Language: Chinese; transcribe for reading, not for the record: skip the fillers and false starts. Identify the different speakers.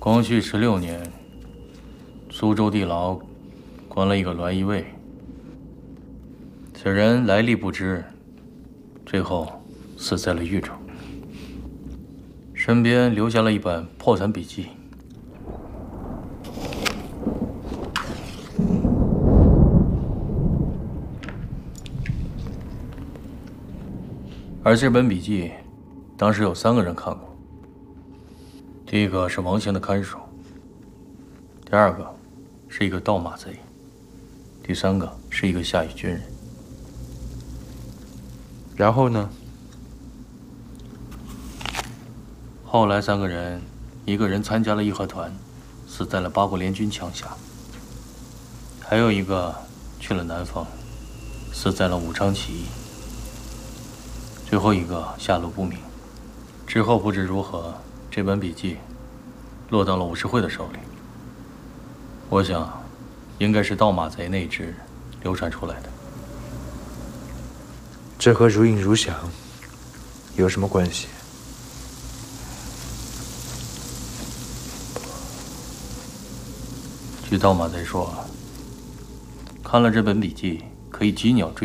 Speaker 1: 光绪16年，苏州地牢关了一个栾仪卫，此人来历不知，最后死在了狱中，身边留下了一本破残笔记。而这本笔记，当时有3个人看过。第一个是王行的看守，第2个是一个盗马贼，第3个是一个下狱军人。
Speaker 2: 然后呢？
Speaker 1: 后来3个人，一个人参加了义和团，死在了八国联军枪下；还有一个去了南方，死在了武昌起义；最后一个下落不明。之后不知如何，这本笔记落到了武士会的手里。我想，应该是盗马贼那一支流传出来的。
Speaker 2: 这和如影如响有什么关系？
Speaker 1: 据盗马贼说，看了这本笔记，可以击鸟追。